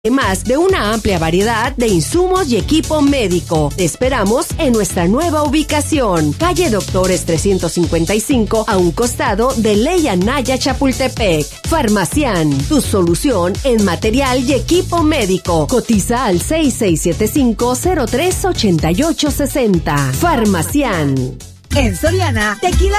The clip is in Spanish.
Además de una amplia variedad de insumos y equipo médico. Te esperamos en nuestra nueva ubicación, calle Doctores 355, a un costado de Ley Anaya Chapultepec. Farmacián, tu solución en material y equipo médico. Cotiza al 6675-038860. Farmacián. En Soriana, tequila